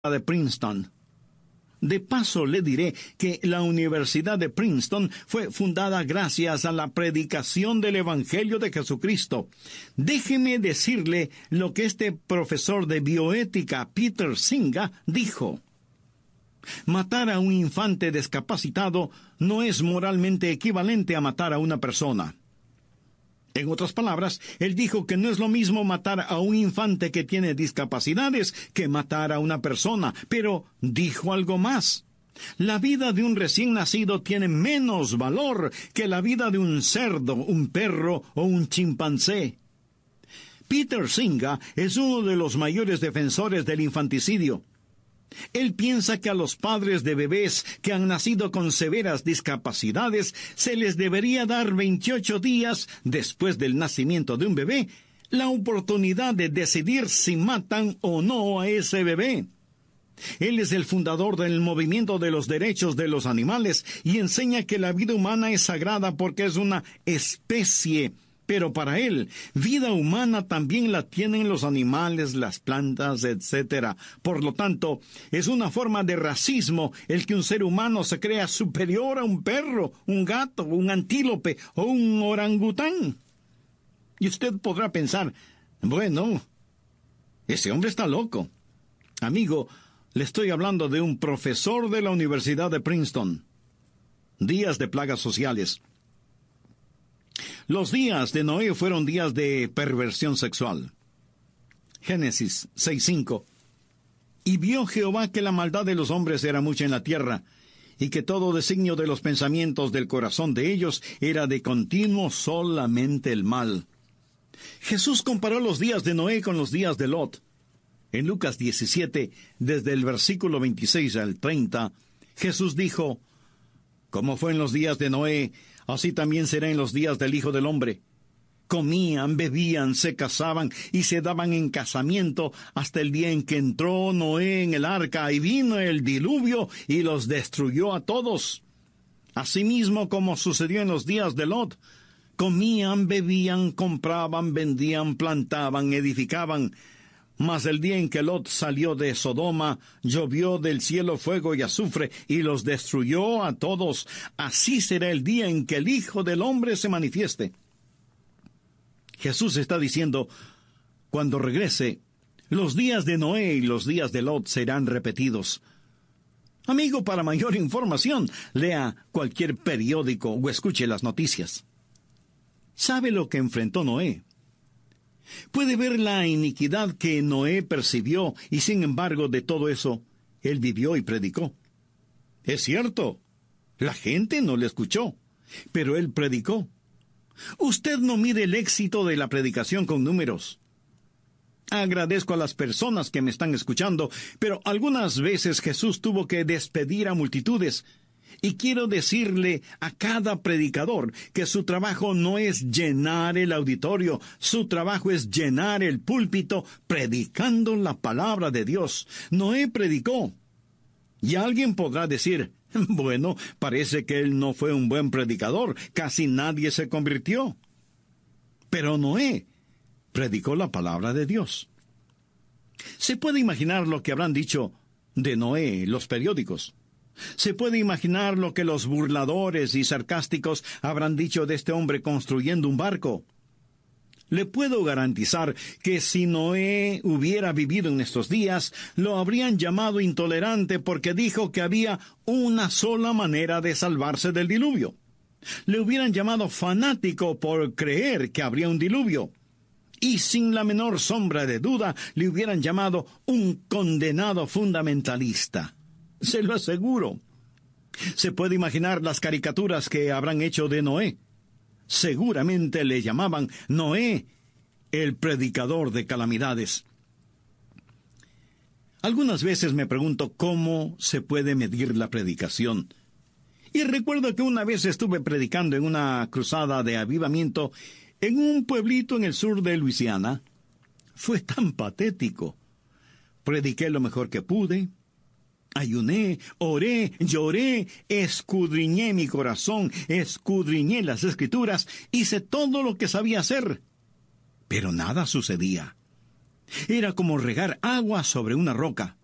de Princeton. De paso le diré que la Universidad de Princeton fue fundada gracias a la predicación del Evangelio de Jesucristo. Déjeme decirle lo que este profesor de bioética, Peter Singer, dijo. Matar a un infante discapacitado no es moralmente equivalente a matar a una persona. En otras palabras, él dijo que no es lo mismo matar a un infante que tiene discapacidades que matar a una persona, pero dijo algo más. La vida de un recién nacido tiene menos valor que la vida de un cerdo, un perro o un chimpancé. Peter Singer es uno de los mayores defensores del infanticidio. Él piensa que a los padres de bebés que han nacido con severas discapacidades se les debería dar 28 días después del nacimiento de un bebé la oportunidad de decidir si matan o no a ese bebé. Él es el fundador del movimiento de los derechos de los animales y enseña que la vida humana es sagrada porque es una especie. Pero para él, vida humana también la tienen los animales, las plantas, etc. Por lo tanto, es una forma de racismo el que un ser humano se crea superior a un perro, un gato, un antílope o un orangután. Y usted podrá pensar, bueno, ese hombre está loco. Amigo, le estoy hablando de un profesor de la Universidad de Princeton. Días de plagas sociales. Los días de Noé fueron días de perversión sexual. Génesis 6:5. Y vio Jehová que la maldad de los hombres era mucha en la tierra, y que todo designio de los pensamientos del corazón de ellos era de continuo solamente el mal. Jesús comparó los días de Noé con los días de Lot. En Lucas 17, desde el versículo 26 al 30, Jesús dijo: Como fue en los días de Noé, así también será en los días del Hijo del Hombre. Comían, bebían, se casaban y se daban en casamiento hasta el día en que entró Noé en el arca y vino el diluvio y los destruyó a todos. Asimismo como sucedió en los días de Lot, comían, bebían, compraban, vendían, plantaban, edificaban. Mas el día en que Lot salió de Sodoma, llovió del cielo fuego y azufre, y los destruyó a todos. Así será el día en que el Hijo del Hombre se manifieste. Jesús está diciendo, cuando regrese, los días de Noé y los días de Lot serán repetidos. Amigo, para mayor información, lea cualquier periódico o escuche las noticias. ¿Sabe lo que enfrentó Noé? Puede ver la iniquidad que Noé percibió y sin embargo de todo eso, él vivió y predicó. Es cierto, la gente no le escuchó, pero él predicó. Usted no mide el éxito de la predicación con números. Agradezco a las personas que me están escuchando, pero algunas veces Jesús tuvo que despedir a multitudes. Y quiero decirle a cada predicador que su trabajo no es llenar el auditorio, su trabajo es llenar el púlpito predicando la palabra de Dios. Noé predicó. Y alguien podrá decir, bueno, parece que él no fue un buen predicador, casi nadie se convirtió. Pero Noé predicó la palabra de Dios. Se puede imaginar lo que habrán dicho de Noé los periódicos. Se puede imaginar lo que los burladores y sarcásticos habrán dicho de este hombre construyendo un barco. Le puedo garantizar que si Noé hubiera vivido en estos días, lo habrían llamado intolerante porque dijo que había una sola manera de salvarse del diluvio. Le hubieran llamado fanático por creer que habría un diluvio. Y sin la menor sombra de duda, le hubieran llamado un condenado fundamentalista. Se lo aseguro. Se puede imaginar las caricaturas que habrán hecho de Noé. Seguramente le llamaban Noé, el predicador de calamidades. Algunas veces me pregunto cómo se puede medir la predicación. Y recuerdo que una vez estuve predicando en una cruzada de avivamiento en un pueblito en el sur de Luisiana. Fue tan patético. Prediqué lo mejor que pude. Ayuné, oré, lloré, escudriñé mi corazón, escudriñé las Escrituras, hice todo lo que sabía hacer. Pero nada sucedía. Era como regar agua sobre una roca.